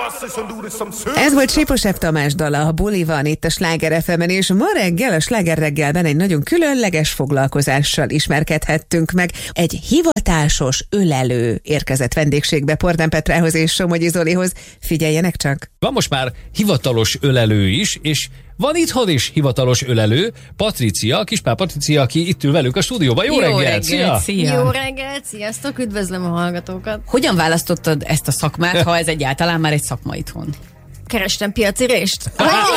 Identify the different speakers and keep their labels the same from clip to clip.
Speaker 1: Ez volt Siposebb Tamás dala, a Buli van itt a Sláger FM-en, és ma reggel a Sláger reggelben egy nagyon különleges foglalkozással ismerkedhettünk meg. Egy hivatásos ölelő érkezett vendégségbe Pordán Petrához és Somogyi Zolihoz. Figyeljenek csak!
Speaker 2: Van most már hivatalos ölelő is, és van itthon is hivatalos ölelő, Patricia, Kispál Patricia, aki itt ül velünk a stúdióban. Jó reggelt!
Speaker 3: Szia!
Speaker 4: Jó reggelt, sziasztok, üdvözlöm a hallgatókat.
Speaker 3: Hogyan választottad ezt a szakmát, ha ez egyáltalán már egy szakma itthon?
Speaker 4: Kerestem piacirést.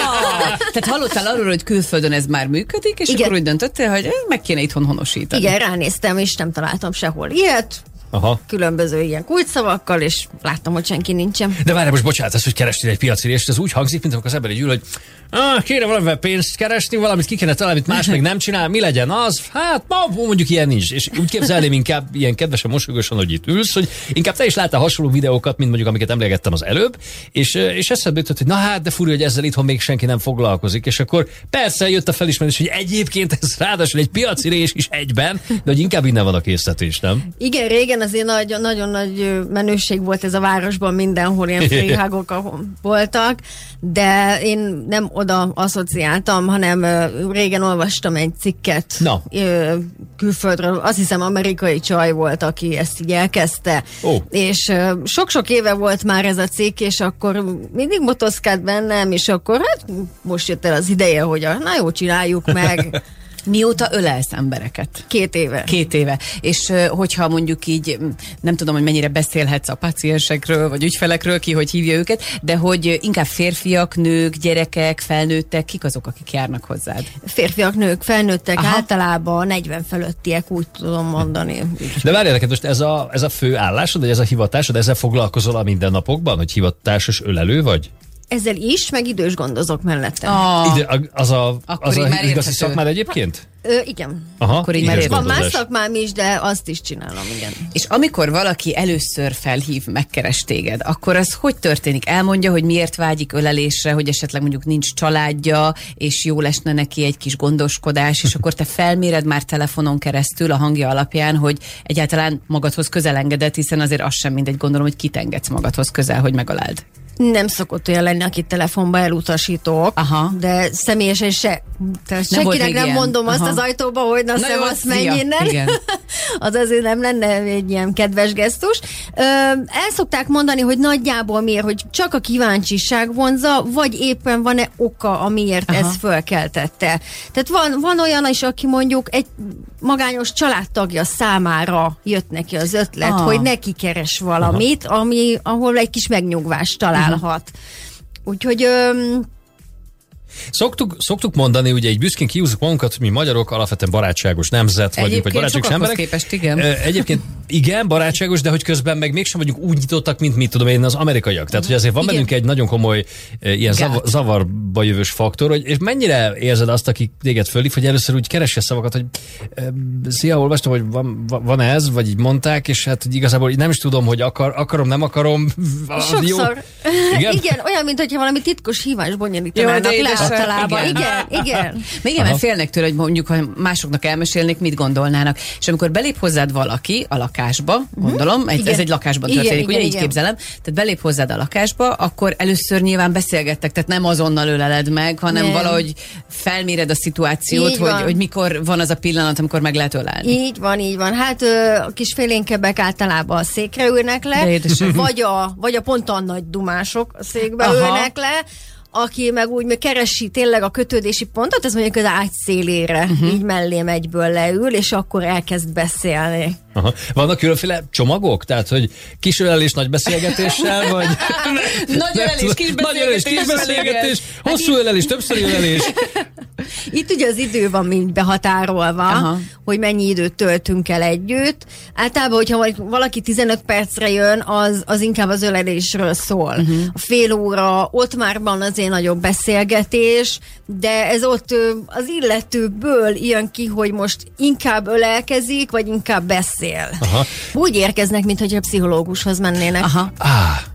Speaker 3: Tehát hallottál arról, hogy külföldön ez már működik, és
Speaker 4: igen,
Speaker 3: akkor úgy döntöttél, hogy meg kéne itthon honosítani.
Speaker 4: Igen, ránéztem, és nem találtam sehol ilyet.
Speaker 2: Aha.
Speaker 4: Különböző ilyen kulcsszavakkal, és láttam, hogy senki nincsen.
Speaker 2: De várj, most bocsánat, ez, hogy kerestél egy piacirést, ez úgy hangzik, mint amikor az ember így ül, hogy kéne valamivel pénzt keresni, valamit ki kéne találni, amit más meg nem csinál, mi legyen az? Hát ma mondjuk ilyen nincs. És úgy képzelném inkább ilyen kedvesen, mosolyogosan, hogy itt ülsz, hogy inkább te is láttál hasonló videókat, mint mondjuk amiket emlegettem az előbb, és eszedbe jutott, hogy na hát, de furja, hogy ezzel itthon még senki nem foglalkozik, és akkor persze jött a felismerés, hogy egyébként ez ráadásul egy piacirés is egyben, de hogy inkább innen van a készítés, nem?
Speaker 4: Igen, régen azért nagyon nagy menőség volt ez a városban, mindenhol ilyen fréhágok voltak, de én nem oda asszociáltam, hanem régen olvastam egy cikket külföldről, azt hiszem amerikai csaj volt, aki ezt így elkezdte, és sok-sok éve volt már ez a cikk, és akkor mindig motoszkált bennem, és akkor hát most jött el az ideje, hogy na jó, csináljuk meg.
Speaker 3: Mióta ölelsz embereket?
Speaker 4: 2 éve.
Speaker 3: 2 éve. És hogyha mondjuk így, nem tudom, hogy mennyire beszélhetsz a paciensekről, vagy ügyfelekről, ki hogy hívja őket, de hogy inkább férfiak, nők, gyerekek, felnőttek, kik azok, akik járnak hozzád?
Speaker 4: Férfiak, nők, felnőttek, általában 40 fölöttiek, úgy tudom mondani.
Speaker 2: De várj, neked most ez a fő állásod, vagy ez a hivatásod, ezzel foglalkozol a mindennapokban, hogy hivatásos ölelő vagy?
Speaker 4: Ezzel is, meg idős gondozok mellette.
Speaker 2: Az a igazi szakmád egyébként?
Speaker 4: Igen.
Speaker 2: Aha,
Speaker 3: akkor így már
Speaker 4: van más szakmám is, de azt is csinálom, igen.
Speaker 3: És amikor valaki először felhív, megkeres téged, akkor az hogy történik? Elmondja, hogy miért vágyik ölelésre, hogy esetleg mondjuk nincs családja, és jól esne neki egy kis gondoskodás, és akkor te felméred már telefonon keresztül a hangja alapján, hogy egyáltalán magadhoz közel engedett, hiszen azért az sem mindegy, gondolom, hogy kit engedsz magadhoz közel, hogy megaláld.
Speaker 4: Nem szokott olyan lenni, akit telefonba elutasítok, de személyesen se. Tehát senkinek nem mondom azt az ajtóba, hogy na szevasz, menj innen. Az azért nem lenne egy ilyen kedves gesztus. El szokták mondani, hogy nagyjából miért, hogy csak a kíváncsiság vonza, vagy éppen van-e oka, amiért ez fölkeltette. Tehát van olyan is, aki mondjuk egy magányos családtagja számára jött neki az ötlet, hogy neki keres valamit, ahol egy kis megnyugvást találhat. Úgyhogy...
Speaker 2: Szoktuk mondani, ugye egy büszkén kihúzzuk magunkat, mi magyarok alapvetően barátságos nemzet vagyunk, vagy barátságos emberek.
Speaker 3: Képest, igen.
Speaker 2: Egyébként igen, barátságos, de hogy közben meg mégsem vagyunk úgy nyitottak, mint mit tudom én az amerikaiak. Tehát, hogy azért van bennünk egy nagyon komoly ilyen zavarba jövős faktor, hogy és mennyire érzed azt, aki téged fölhív, hogy először úgy keresse szavakat, hogy szia, olvastam, hogy van ez, vagy így mondták, és hát hogy igazából nem is tudom, hogy akarom, nem akarom.
Speaker 4: Sokszor. Igen, olyan, mint hogyha valami titkos hívás bonyolítanának le. Általában. Igen.
Speaker 3: Még mert félnek tőle, hogy mondjuk, ha másoknak elmesélnék, mit gondolnának. És amikor belép hozzád valaki a lakásba, gondolom, ez egy lakásban történik, ugye így képzelem, tehát belép hozzád a lakásba, akkor először nyilván beszélgettek, tehát nem azonnal öleled meg, hanem valahogy felméred a szituációt, hogy mikor van az a pillanat, amikor meg lehet ölelni. Így
Speaker 4: van. Hát a kis félénkebbek általában a székre ülnek le, vagy a ponton nagy dumások a székbe ülnek le, aki meg úgy keresi tényleg a kötődési pontot, ez mondjuk az ágy szélére, így mellém egyből leül, és akkor elkezd beszélni.
Speaker 2: Vannak különféle csomagok? Tehát, hogy kis ölelés nagy beszélgetéssel, vagy...
Speaker 3: Nagy ölelés, kis beszélgetés,
Speaker 2: hosszú ölelés, többszöri ölelés.
Speaker 4: Itt ugye az idő van mind behatárolva, hogy mennyi időt töltünk el együtt. Általában, hogyha valaki 15 percre jön, az inkább az ölelésről szól. A fél óra, ott már van azért nagyobb beszélgetés, de ez ott az illetőből jön ki, hogy most inkább ölelkezik, vagy inkább beszél. Úgy érkeznek, mintha pszichológushoz mennének.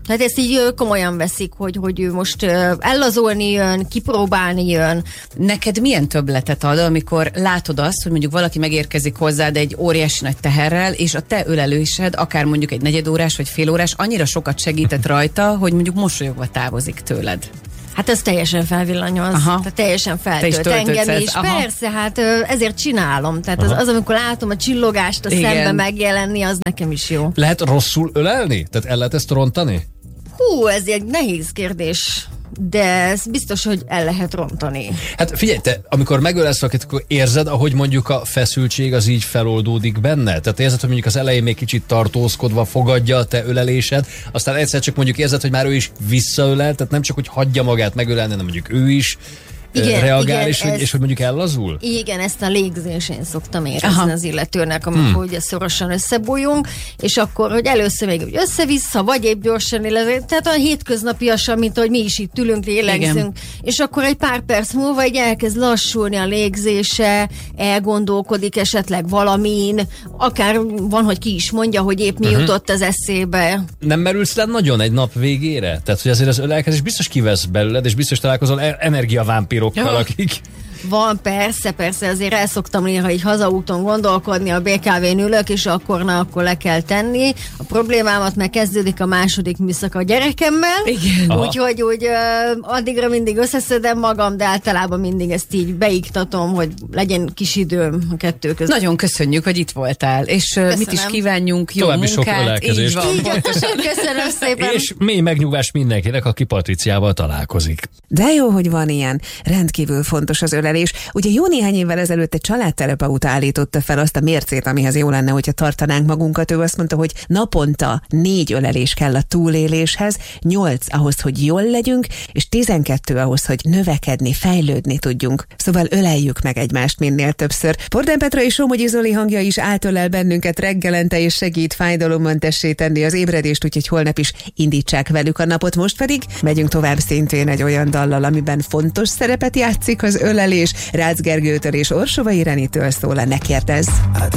Speaker 4: Tehát ezt így komolyan veszik, hogy ő most ellazulni jön, kipróbálni jön.
Speaker 3: Neked milyen többletet ad, amikor látod azt, hogy mondjuk valaki megérkezik hozzád egy óriási nagy teherrel, és a te ölelésed, akár mondjuk egy negyedórás vagy félórás, annyira sokat segített rajta, hogy mondjuk mosolyogva távozik tőled?
Speaker 4: Hát ez teljesen felvillanyoz, tehát teljesen feltölt engem is. Persze, hát ezért csinálom. Tehát az, amikor látom a csillogást a szembe megjelenni, az nekem is jó.
Speaker 2: Lehet rosszul ölelni? Tehát el lehet ezt rontani?
Speaker 4: Hú, ez egy nehéz kérdés. De ez biztos, hogy el lehet rontani.
Speaker 2: Hát figyelj, te amikor megölelsz valakit, akkor érzed, ahogy mondjuk a feszültség az így feloldódik benne? Tehát érzed, hogy mondjuk az elején még kicsit tartózkodva fogadja a te ölelésed, aztán egyszer csak mondjuk érzed, hogy már ő is visszaölel, tehát nem csak, hogy hagyja magát megölelni, hanem mondjuk ő is reagál, és hogy mondjuk ellazul?
Speaker 4: Igen, ezt a légzésén szoktam érezni az illetőnek, amikor ugye szorosan összebújjunk, és akkor, hogy először még össze-vissza, vagy épp gyorsan, tehát olyan hétköznapiasan, mint ahogy mi is itt ülünk, lélegzünk, és akkor egy pár perc múlva így elkezd lassulni a légzése, elgondolkodik esetleg valamin, akár van, hogy ki is mondja, hogy épp mi jutott az eszébe.
Speaker 2: Nem merülsz le nagyon egy nap végére? Tehát, hogy azért az ölelkezés biztos kivesz belőled, és biztos találkozol energiavámpírokkal, akik...
Speaker 4: Van, persze, azért el szoktam néha így hazaúton gondolkodni, a BKV-n ülök, és akkor le kell tenni. A problémámat meg kezdődik a második műszak a gyerekemmel, úgyhogy addigra mindig összeszedem magam, de általában mindig ezt így beiktatom, hogy legyen kis időm a kettő között.
Speaker 3: Nagyon köszönjük, hogy itt voltál, és
Speaker 4: köszönöm.
Speaker 3: Mit is kívánjunk, jó
Speaker 2: további
Speaker 3: munkát.
Speaker 2: Sok ölelkezést.
Speaker 3: Így van.
Speaker 4: Köszönöm szépen.
Speaker 2: És mély megnyugvás mindenkinek, aki Patriciával találkozik.
Speaker 1: De jó, hogy van ilyen. Rendkívül fontos az ölelés. Ugye jó néhány évvel ezelőtt egy családterapeuta állította fel azt a mércét, amihez jó lenne, hogyha tartanánk magunkat. Ő azt mondta, hogy naponta 4 ölelés kell a túléléshez, 8 ahhoz, hogy jól legyünk, és 12 ahhoz, hogy növekedni, fejlődni tudjunk. Szóval öleljük meg egymást minél többször. Bordán Petra és Somogyi Zoli hangja is átölel bennünket reggelente, és segít fájdalommentessé tenni az ébredést, úgyhogy holnap is indítsák velük a napot. Most pedig megyünk tovább szintén egy olyan dallal, amiben fontos szerepet játszik az ölelés. Rácz Gergőtől és Orsova Irenitől szól a Ne kérdezz.